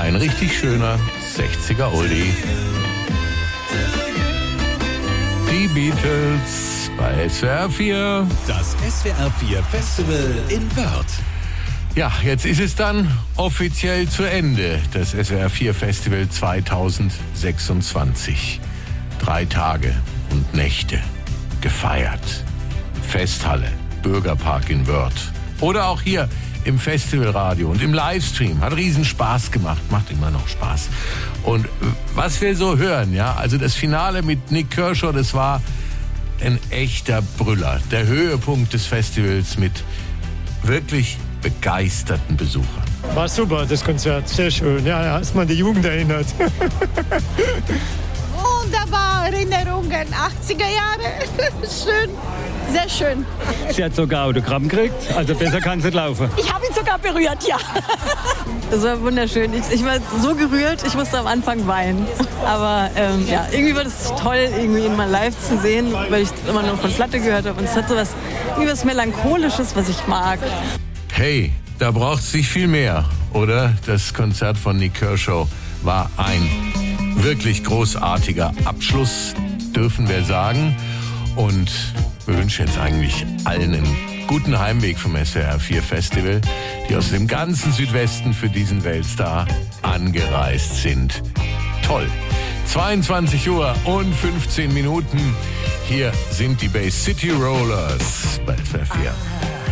Ein richtig schöner 60er Oldie. Die Beatles bei SWR 4. Das SWR 4 Festival in Wörth. Ja, jetzt ist es dann offiziell zu Ende, das SWR 4 Festival 2026. 3 Tage und Nächte gefeiert. Festhalle, Bürgerpark in Wörth. Oder auch hier im Festivalradio und im Livestream. Hat riesen Spaß gemacht, macht immer noch Spaß. Und was wir so hören, ja, also das Finale mit Nik Kershaw, das war ein echter Brüller. Der Höhepunkt des Festivals mit wirklich begeisterten Besuchern. War super, das Konzert. Sehr schön. Ja, ist man die Jugend erinnert. Wunderbar, Erinnerungen, 80er Jahre. Schön, sehr schön. Sie hat sogar Autogramm gekriegt, also besser kann sie laufen. Ich habe ihn sogar berührt, ja. Das war wunderschön. Ich war so gerührt, ich musste am Anfang weinen. Aber ja, irgendwie war das toll, irgendwie ihn mal live zu sehen, weil ich immer nur von Platte gehört habe. Und es hat so was Melancholisches, was ich mag. Hey, da braucht es nicht viel mehr, oder? Das Konzert von Nik Kershaw war ein wirklich großartiger Abschluss, dürfen wir sagen. Und wir wünschen jetzt eigentlich allen einen guten Heimweg vom SWR 4 Festival, die aus dem ganzen Südwesten für diesen Weltstar angereist sind. Toll. 22 Uhr und 15 Minuten. Hier sind die Bay City Rollers bei SWR 4.